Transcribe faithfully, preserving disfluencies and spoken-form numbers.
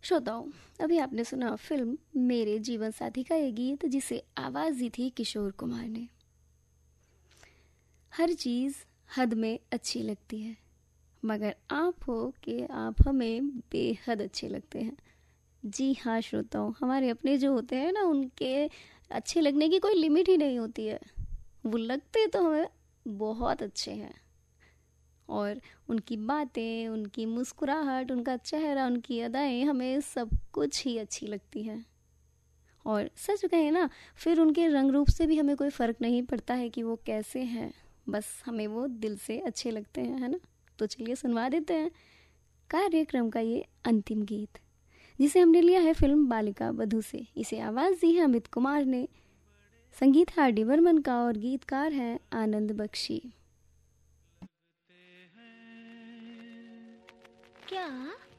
श्रोताओं, अभी आपने सुना फिल्म मेरे जीवन साथी का ये गीत जिसे आवाज़ दी थी किशोर कुमार ने। हर चीज़ हद में अच्छी लगती है, मगर आप हो कि आप हमें बेहद अच्छे लगते हैं। जी हाँ श्रोताओं, हमारे अपने जो होते हैं ना, उनके अच्छे लगने की कोई लिमिट ही नहीं होती है। वो लगते तो हमें बहुत अच्छे हैं, और उनकी बातें, उनकी मुस्कुराहट, उनका चेहरा, उनकी अदाएं हमें सब कुछ ही अच्छी लगती हैं। और सच कहें ना, फिर उनके रंग रूप से भी हमें कोई फ़र्क नहीं पड़ता है कि वो कैसे हैं, बस हमें वो दिल से अच्छे लगते हैं, है ना। तो चलिए सुनवा देते हैं कार्यक्रम का ये अंतिम गीत, जिसे हमने लिया है फिल्म बालिका वधू से। इसे आवाज़ दी है अमित कुमार ने, संगीत है आर डी बर्मन का, और गीतकार हैं आनंद बख्शी। क्या